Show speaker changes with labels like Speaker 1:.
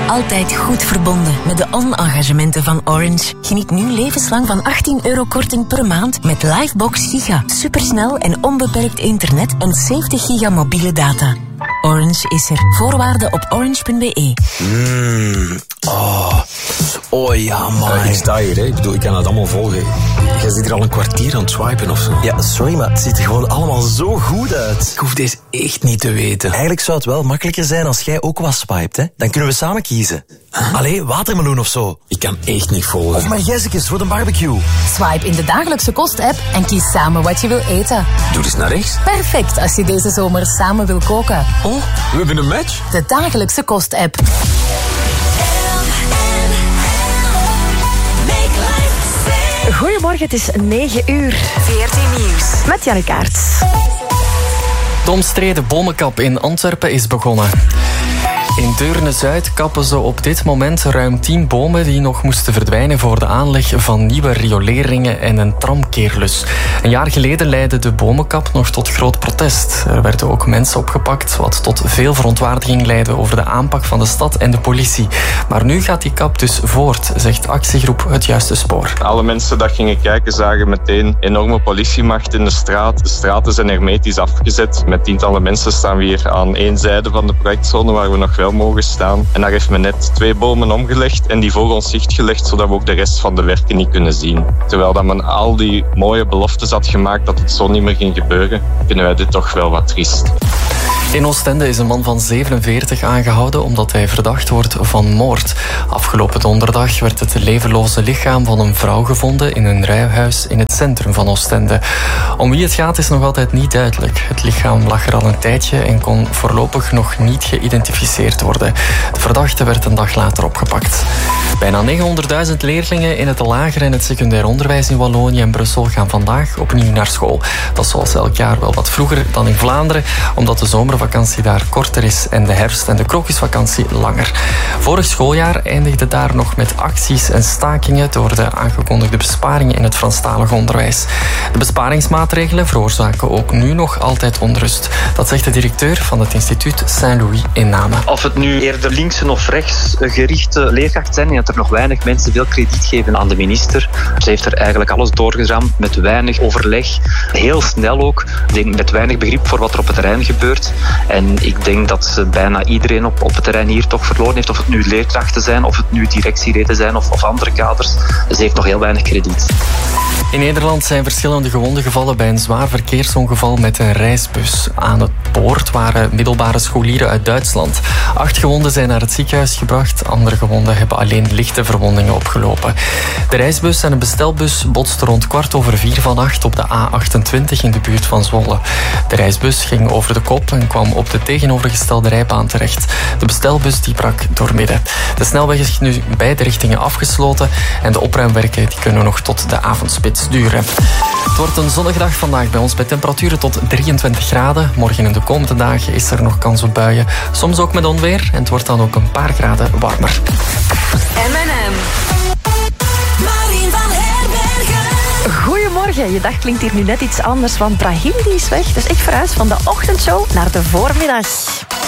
Speaker 1: Altijd goed verbonden met de on-engagementen van Orange. Geniet nu levenslang van €18 korting per maand met Livebox Giga. Supersnel en onbeperkt internet en 70 giga mobiele data. Orange is er. Voorwaarden op orange.be.
Speaker 2: Oh ja, man.
Speaker 3: Ik sta hier, hè. Ik bedoel, ik kan het allemaal volgen. Jij zit hier al een kwartier aan het swipen of zo.
Speaker 2: Ja, sorry, maar het ziet er gewoon allemaal zo goed uit.
Speaker 3: Ik hoef deze echt niet te weten.
Speaker 2: Eigenlijk zou het wel makkelijker zijn als jij ook wat swipet, hè. Dan kunnen we samen kiezen. Allee, watermeloen of zo.
Speaker 3: Ik kan echt niet volgen.
Speaker 2: Of margezekes voor de barbecue.
Speaker 4: Swipe in de dagelijkse kost-app en kies samen wat je wil eten.
Speaker 3: Doe eens naar rechts.
Speaker 4: Perfect als je deze zomer samen wil koken.
Speaker 3: Oh, we hebben een match.
Speaker 4: De dagelijkse kost-app.
Speaker 5: Goedemorgen, het is 9:00.
Speaker 1: VRT Nieuws.
Speaker 5: Met Janneke Aerts.
Speaker 6: De omstreden bomenkap in Antwerpen is begonnen. In Deurne-Zuid kappen ze op dit moment ruim 10 bomen die nog moesten verdwijnen voor de aanleg van nieuwe rioleringen en een tramkeerlus. Een jaar geleden leidde de bomenkap nog tot groot protest. Er werden ook mensen opgepakt, wat tot veel verontwaardiging leidde over de aanpak van de stad en de politie. Maar nu gaat die kap dus voort, zegt actiegroep Het Juiste Spoor.
Speaker 7: Alle mensen die gingen kijken zagen meteen enorme politiemacht in de straat. De straten zijn hermetisch afgezet. Met tientallen mensen staan we hier aan één zijde van de projectzone waar we nog wel mogen staan. En daar heeft men net 2 bomen omgelegd en die voor ons zicht gelegd, zodat we ook de rest van de werken niet kunnen zien. Terwijl dat men al die mooie beloftes had gemaakt dat het zo niet meer ging gebeuren, vinden wij dit toch wel wat triest.
Speaker 6: In Oostende is een man van 47 aangehouden omdat hij verdacht wordt van moord. Afgelopen donderdag werd het levenloze lichaam van een vrouw gevonden in een rijhuis in het centrum van Oostende. Om wie het gaat is nog altijd niet duidelijk. Het lichaam lag er al een tijdje en kon voorlopig nog niet geïdentificeerd worden. De verdachte werd een dag later opgepakt. Bijna 900.000 leerlingen in het lager en het secundair onderwijs in Wallonië en Brussel gaan vandaag opnieuw naar school. Dat is zoals elk jaar wel wat vroeger dan in Vlaanderen, omdat de zomervakantie daar korter is en de herfst- en de krokusvakantie langer. Vorig schooljaar eindigde daar nog met acties en stakingen door de aangekondigde besparingen in het Franstalig onderwijs. De besparingsmaatregelen veroorzaken ook nu nog altijd onrust. Dat zegt de directeur van het instituut Saint-Louis in Namen.
Speaker 8: Of het nu eerder linkse of rechts gerichte leerkrachten zijn, en dat er nog weinig mensen veel krediet geven aan de minister. Ze heeft er eigenlijk alles doorgeramd met weinig overleg. Heel snel ook. Ik denk met weinig begrip voor wat er op het terrein gebeurt. En ik denk dat bijna iedereen op het terrein hier toch verloren heeft. Of het nu leerkrachten zijn, of het nu directieleden zijn of andere kaders. Ze heeft nog heel weinig krediet.
Speaker 6: In Nederland zijn verschillende gewonden gevallen bij een zwaar verkeersongeval met een reisbus. Aan het boord waren middelbare scholieren uit Duitsland. 8 gewonden zijn naar het ziekenhuis gebracht. Andere gewonden hebben alleen lichte verwondingen opgelopen. De reisbus en een bestelbus botsten rond 4:15 vannacht op de A28 in de buurt van Zwolle. De reisbus ging over de kop en kwam op de tegenovergestelde rijbaan terecht. De bestelbus die brak doormidden. De snelweg is nu in beide richtingen afgesloten en de opruimwerken die kunnen nog tot de avondspits duren. Het wordt een zonnige dag vandaag bij ons met temperaturen tot 23 graden. Morgen en de komende dagen is er nog kans op buien. Soms ook met onweer en het wordt dan ook een paar graden warmer.
Speaker 1: M&M. Marien van Herbergen.
Speaker 5: Goedemorgen, je dag klinkt hier nu net iets anders, want Brahim die is weg. Dus ik verhuis van de ochtendshow naar de voormiddag.